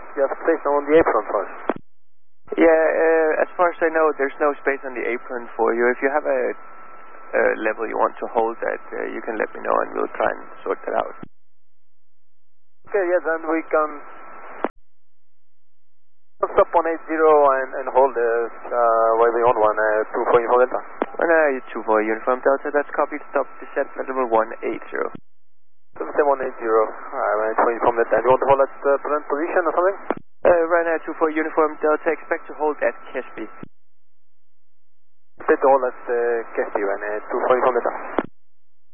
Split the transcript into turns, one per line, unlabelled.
just space on the apron first.
Yeah, as far as I know, there's no space on the apron for you. If you have a level you want to hold at, you can let me know and we'll try and sort that out.
Okay, yeah, then we can stop on 80 and hold waving on 24 Uniform Delta.
24 Uniform Delta, that's copied. Stop descent at level 180.
180, alright, 24 Uniform Delta. You want to hold at present position or something?
Right now, 24 Uniform Delta, expect to hold at Kesby.
Expect to hold at Kesby, 24 Uniform Delta.